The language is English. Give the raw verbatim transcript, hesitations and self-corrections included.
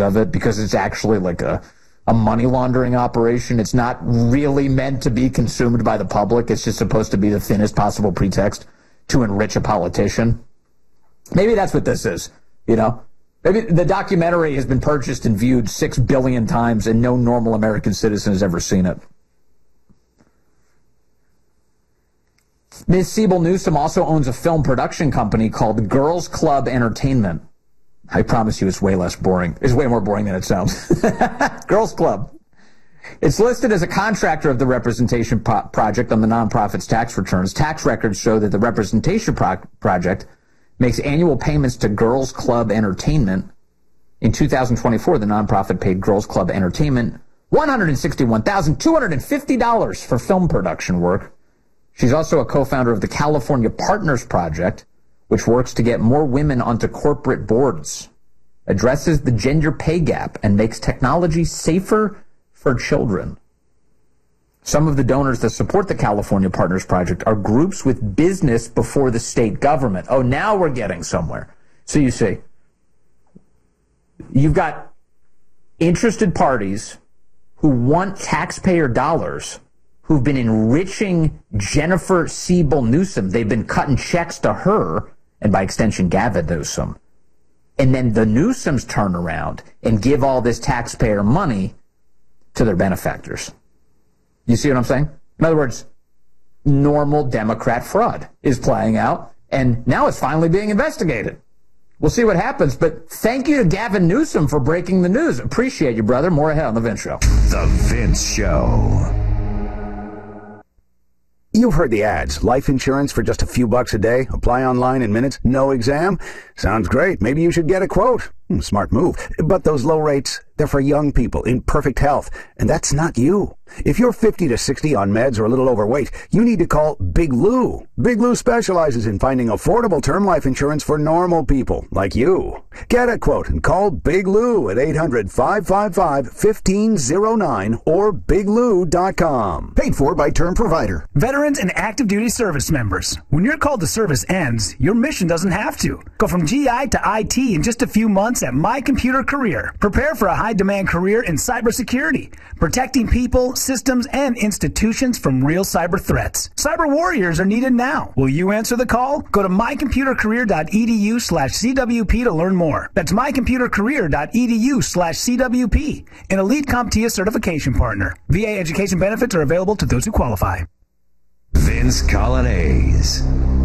of it because it's actually like a, a money laundering operation. It's not really meant to be consumed by the public. It's just supposed to be the thinnest possible pretext to enrich a politician. Maybe that's what this is, you know? Maybe the documentary has been purchased and viewed six billion times and no normal American citizen has ever seen it. Miz Siebel Newsom also owns a film production company called Girls Club Entertainment. I promise you it's way less boring. It's way more boring than it sounds. Girls Club. It's listed as a contractor of the Representation Pro- Project on the nonprofit's tax returns. Tax records show that the Representation Pro- Project makes annual payments to Girls Club Entertainment. In two thousand twenty-four, the nonprofit paid Girls Club Entertainment one hundred sixty-one thousand two hundred fifty dollars for film production work. She's also a co-founder of the California Partners Project, which works to get more women onto corporate boards, addresses the gender pay gap, and makes technology safer for children. Some of the donors that support the California Partners Project are groups with business before the state government. Oh, now we're getting somewhere. So you see, you've got interested parties who want taxpayer dollars who've been enriching Jennifer Siebel Newsom. They've been cutting checks to her, and by extension, Gavin Newsom. And then the Newsoms turn around and give all this taxpayer money to their benefactors. You see what I'm saying? In other words, normal Democrat fraud is playing out, and now it's finally being investigated. We'll see what happens, but thank you to Gavin Newsom for breaking the news. Appreciate you, brother. More ahead on The Vince Show. The Vince Show. You've heard the ads. Life insurance for just a few bucks a day. Apply online in minutes. No exam. Sounds great. Maybe you should get a quote. Hmm, smart move. But those low rates, they're for young people in perfect health. And that's not you. If you're fifty to sixty on meds or a little overweight, you need to call Big Lou. Big Lou specializes in finding affordable term life insurance for normal people like you. Get a quote and call Big Lou at eight hundred, five five five, one five zero nine or big lou dot com. Paid for by Term Provider. Veterans and active duty service members. When your call to service ends, your mission doesn't have to. Go from G I to I T in just a few months at My Computer Career. Prepare for a high-demand career in cybersecurity, protecting people, systems, and institutions from real cyber threats. Cyber warriors are needed now. Will you answer the call? Go to my computer career dot e d u slash c w p to learn more. That's my computer career dot e d u slash c w p. An elite CompTIA certification partner. V A education benefits are available to those who qualify. Vince Coglianese.